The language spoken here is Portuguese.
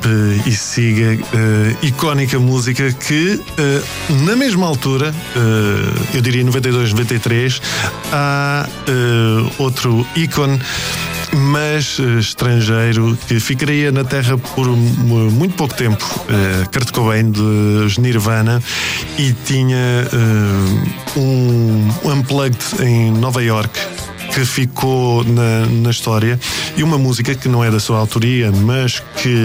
e siga icónica música que na mesma altura, eu diria 92, 93, há outro ícone, mas estrangeiro, que ficaria na Terra por muito pouco tempo, Kurt Cobain, dos Nirvana, e tinha um Unplugged em Nova York que ficou na história, e uma música que não é da sua autoria, mas que